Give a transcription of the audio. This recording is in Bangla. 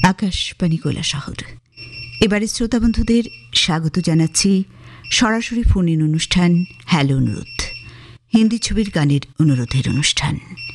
আকাশবাণী কৈলাসহর। এবারে শ্রোতা বন্ধুদের স্বাগত জানাচ্ছি সরাসরি ফোন ইন অনুষ্ঠান হ্যালো অনুরোধ, হিন্দি ছবির গানের অনুরোধের অনুষ্ঠান।